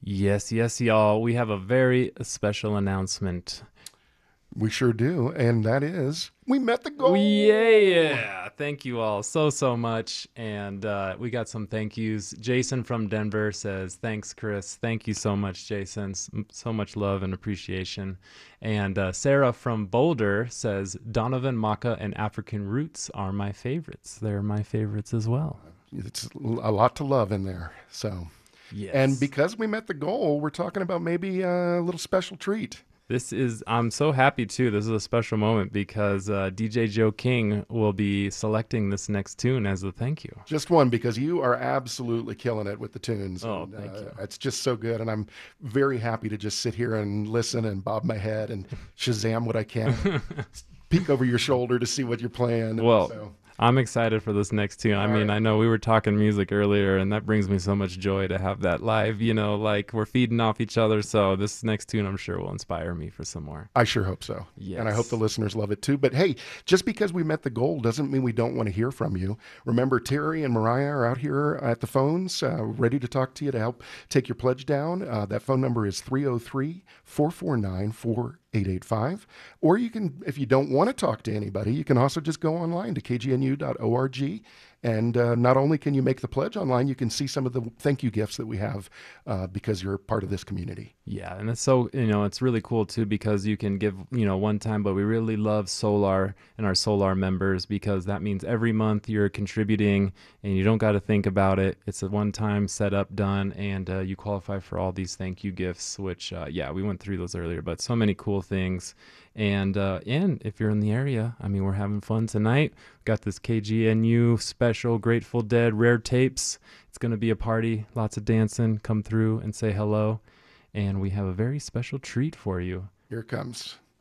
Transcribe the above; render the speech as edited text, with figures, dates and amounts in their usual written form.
Yes, yes, y'all. We have a very special announcement. We sure do. And that is, we met the goal. Yeah. Thank you all so much. And we got some thank yous. Jason from Denver says, thanks, Chris. Thank you so much, Jason. So much love and appreciation. And Sarah from Boulder says, Donovan, Maka, and African Roots are my favorites. They're my favorites as well. It's a lot to love in there. So, and Yes. because we met the goal, we're talking about maybe a little special treat. I'm so happy too. This is a special moment because DJ Joe King will be selecting this next tune as a thank you. Just one, because you are absolutely killing it with the tunes. Oh, And thank you. it's just so good. And I'm very happy to just sit here and listen and bob my head and Shazam what I can. Peek over your shoulder to see what you're playing. Well, So I'm excited for this next tune. I all mean, right. I know we were talking music earlier, and that brings me so much joy to have that live. Like we're feeding off each other. So this next tune, I'm sure, will inspire me for some more. I sure hope so. And I hope the Yes. listeners love it too. But hey, just because we met the goal doesn't mean we don't want to hear from you. Remember, Terry and Mariah are out here at the phones, ready to talk to you to help take your pledge down. That phone number is 303 449 4885. Or you can, if you don't want to talk to anybody, you can also just go online to kgnu.org. And not only can you make the pledge online, you can see some of the thank you gifts that we have because you're part of this community. Yeah, and it's so, it's really cool too because you can give, one time, but we really love Solar and our Solar members because that means every month you're contributing and you don't got to think about it. It's a one-time setup done and you qualify for all these thank you gifts, which, yeah, we went through those earlier, but so many cool things. And if you're in the area, I mean, we're having fun tonight. Got this KGNU special Grateful Dead rare tapes. It's going to be a party, lots of dancing. Come through and say hello. And we have a very special treat for you. Here it comes.